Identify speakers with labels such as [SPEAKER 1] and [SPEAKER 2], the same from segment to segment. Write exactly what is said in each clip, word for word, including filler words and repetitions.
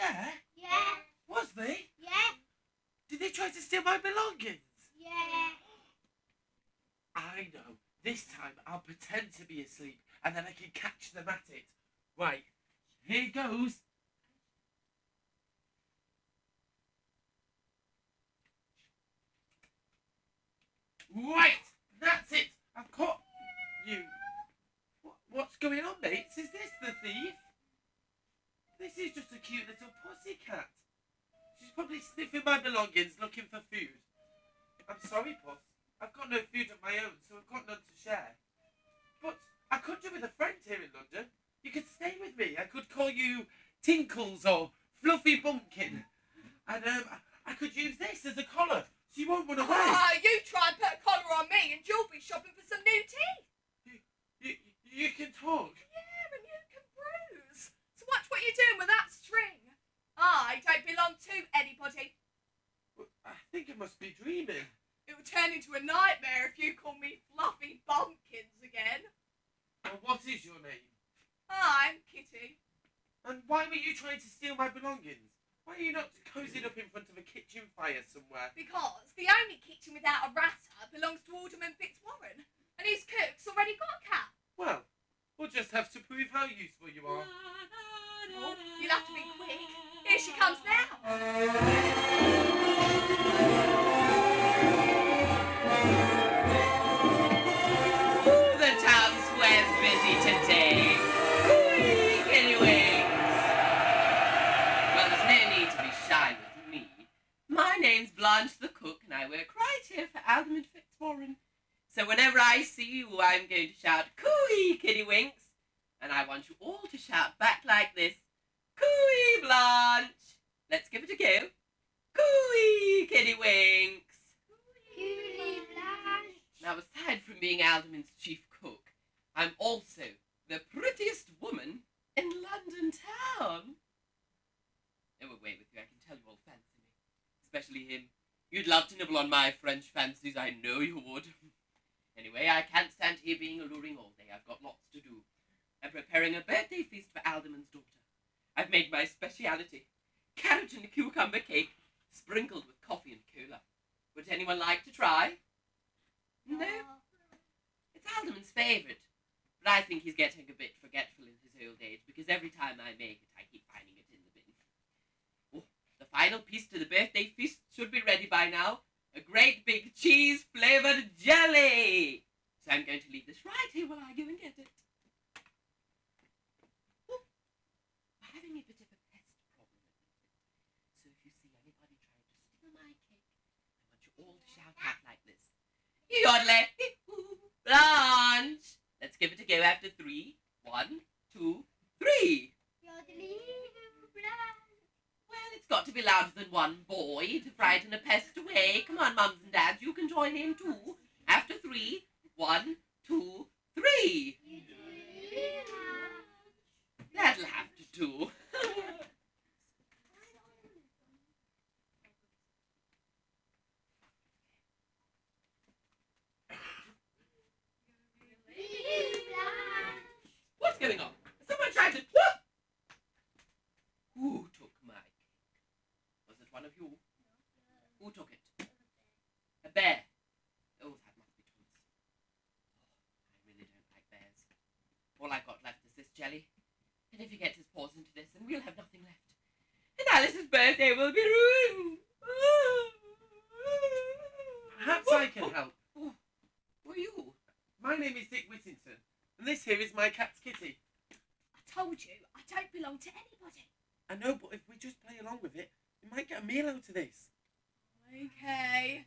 [SPEAKER 1] Yeah?
[SPEAKER 2] Yeah.
[SPEAKER 1] Was they?
[SPEAKER 2] Yeah.
[SPEAKER 1] Did they try to steal my belongings?
[SPEAKER 2] Yeah.
[SPEAKER 1] I know. This time I'll pretend to be asleep and then I can catch them at it. Right, here goes. Right, that's it. I've caught you. What, what's going on, mates? Is this the thief? This is just a cute little pussycat. She's probably sniffing my belongings looking for food. I'm sorry, Puss. I've got no food of my own, so I've got none to share. But I could do with a friend here in London. You could stay with me. I could call you Tinkles or Fluffy Bumpkin. And um, I could use this as a collar, so you won't run away.
[SPEAKER 3] Ah, you try and put a collar on me and you'll be shopping for some new teeth.
[SPEAKER 1] You, you, you can talk.
[SPEAKER 3] Yeah, and you can bruise. So watch what you're doing with that string. I don't belong to anybody.
[SPEAKER 1] Well, I think I must be dreaming.
[SPEAKER 3] It will turn into a nightmare if you call me Fluffy Bumpkins again.
[SPEAKER 1] Well, what is your name?
[SPEAKER 3] I'm Kitty.
[SPEAKER 1] And why were you trying to steal my belongings? Why are you not cozied up in front of a kitchen fire somewhere?
[SPEAKER 3] Because the only kitchen without a ratter belongs to Alderman Fitzwarren. And his cook's already got a cat.
[SPEAKER 1] Well, we'll just have to prove how useful you are.
[SPEAKER 3] Oh, you'll have to be quick. Here she comes now.
[SPEAKER 4] The town square's busy today. Quick, anyways. Well, there's no need to be shy with me. My name's Blanche the cook, and I work right here for Alderman Fitzwarren. So whenever I see you, I'm going to shout, "Cooey, Kiddywinks!" And I want you all to shout back like this, "Cooey, Blanche!" Let's give it a go. Cooey, Kiddywinks!
[SPEAKER 2] Cooey Blanche.
[SPEAKER 4] Now, aside from being Alderman's chief cook, I'm also the prettiest woman in London town. No away with you, I can tell you all fancy me. Especially him. You'd love to nibble on my French fancies, I know you would. Anyway, I can't stand here being alluring all day. I've got lots to do. I'm preparing a birthday feast for Alderman's daughter. I've made my speciality, carrot and cucumber cake, sprinkled with coffee and cola. Would anyone like to try? No? It's Alderman's favourite, but I think he's getting a bit forgetful in his old age, because every time I make it, I keep finding it in the bin. Oh, the final piece to the birthday feast should be ready by now. A great big cheese-flavoured jelly! So I'm going to leave this right here while I go and get it. Oh, we're having a bit of a pest problem at the moment. So if you see anybody trying to steal my cake, I want you all to shout out like this. Yodelay! Blanche! Let's give it a go after three. One, two, three! Well, it's got to be louder than one boy to frighten a pest away. Come on, mums and dads, you can join in too. After three. One, two, three! That'll have to do. What's going on? Someone tried to... What? Who took my cake? Was it one of you? Who took it? A bear. Oh, that must be Thomas. Oh, I really don't like bears. All I've got left is this jelly. And if he gets his paws into this, then we'll have nothing left. And Alice's birthday will be ruined.
[SPEAKER 1] Perhaps I can help.
[SPEAKER 4] Oh, who are you?
[SPEAKER 1] My name is Dick Whittington, and this here is my cat Kitty.
[SPEAKER 3] I told you, I don't belong to anybody.
[SPEAKER 1] I know, but if we just play along with it, we might get a meal out of this.
[SPEAKER 3] Okay.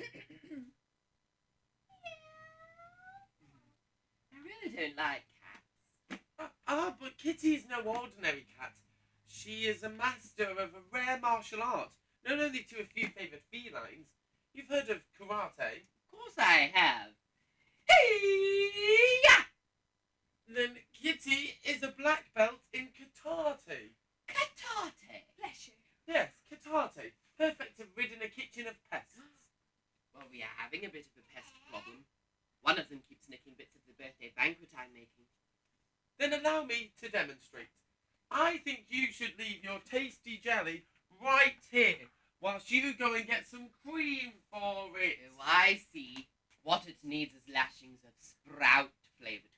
[SPEAKER 4] I really don't like cats.
[SPEAKER 1] Ah, ah, but Kitty is no ordinary cat. She is a master of a rare martial art, known only to a few favoured felines. You've heard of karate?
[SPEAKER 4] Of course I have. Hey-ya!
[SPEAKER 1] Then Kitty is a black belt in karate.
[SPEAKER 4] Katate.
[SPEAKER 3] Bless you.
[SPEAKER 1] Yes, karate. Perfect at ridding a kitchen of pests.
[SPEAKER 4] Well, we are having a bit of a pest problem. One of them keeps nicking bits of the birthday banquet I'm making.
[SPEAKER 1] Then allow me to demonstrate. I think you should leave your tasty jelly right here whilst you go and get some cream for it.
[SPEAKER 4] Oh, I see. What it needs is lashings of sprout-flavoured